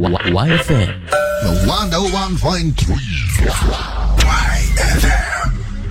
YFM. The 101.3 YFM.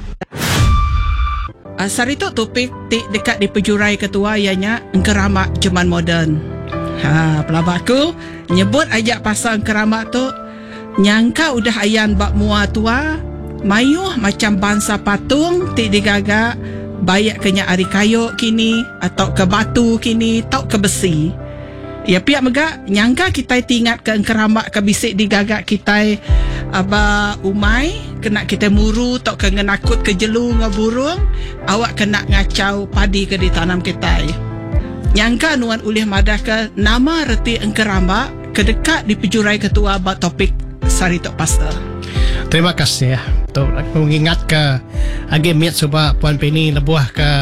Sarito topik dekat di pejurai ketua ianya engkeramak zaman moden. Pelabak aku nyebut ajak pasal engkeramak tu nyangka udah ayan bak mua tua mayuh macam bangsa patung tik digagak bayak kenya ari kayu kini atau ke batu kini tau ke besi. Ya pihak megak nyangka kita tingat ke engkeramak ke bisik digagak kita aba umai kena kita muru tok ke ngenakut ke jelu ngaburung awak kena ngacau padi ke ditanam kita. Nyangka nuan ulih madah ke nama reti engkeramak kedekat di pejurai ketua bak topik Sarito Pastor. Terima kasih ya untuk mengingat ke agi miat sebab Puan Penny lebuah ke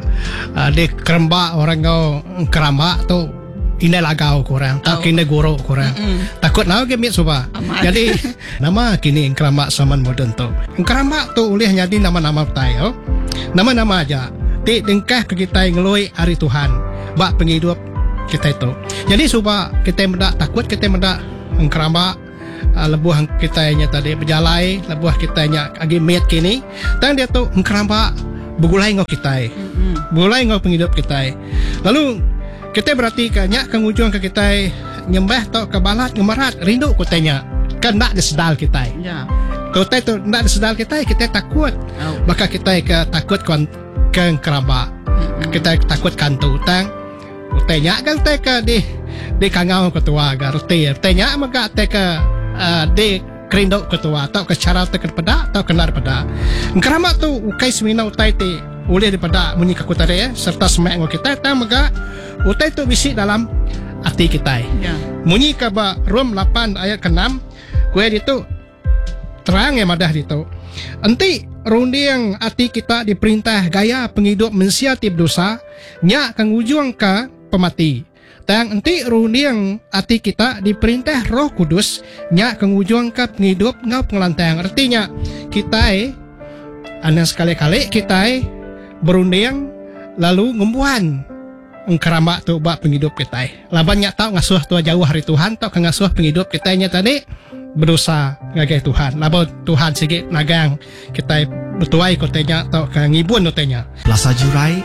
di kerembak orang kau keramak tu ina lagau kurang tak kini guru kurang takut nak agi miat sebab jadi nama kini keramak zaman moden tu keramak tu ulih jadi nama-nama tayo nama-nama aja ti dengkah ke kita ngelui hari Tuhan bak penghidup kita itu jadi sebab kita mendak takut kita mendak keramak lebuah kita nya tadi berjalai lebuah kita nya agi miat kini tang dia tu keramba begulai ngau kita begulai ngau penghidup kita lalu kita berarti kanya kang ujung ke kita nyembah tau ke balat ngemarat rindu kotanya kan nak disedal kita Ya. kota tu nak disedal kita takut maka kita ke takut ke keramba kita takut kantu tang kotanya kan te ke di kangau ketua garti tanya maka te ke di kerindo ketua atau ke cara tekan pada atau kenar pada kerama tu ukai semina utai ti boleh daripada bunyi kakutare serta semak kita ta maga utai tu bisi dalam hati kita Ya. bunyi ka ba Rom 8 ayat ke-6 kue itu terang ya madah itu enti rundiang hati kita diperintah gaya penghidup mensiatip dosa nya kang ujung ka pemati tang enti rundiang hati kita diperintah Roh Kudus nya kang ujung ka penghidup ngau pengelantang artinya kita anang sekali-kali kita berunding lalu ngembuan engkeramak tu bak penghidup kita labannya tau ngasuh tua jauh hari Tuhan tau ngasuh penghidup kita nya tadi berdosa ngagai Tuhan laban Tuhan sikit nagang kita bertuai kotanya tau ngibun kotanya Plaza Jurai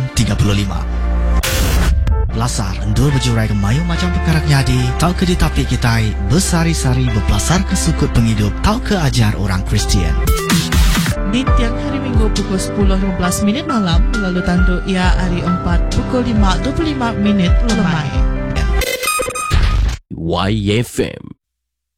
635. Lasar endul berjurai ke mayu macam perkara nyadi tau ke ditapik kita bersari-sari berpelasar ke sukut penghidup tau ke ajar orang Kristian. Di tiang hari Minggu pukul 10.15 malam lalu tandu ia hari 4 pukul 5.25 lemai. YFM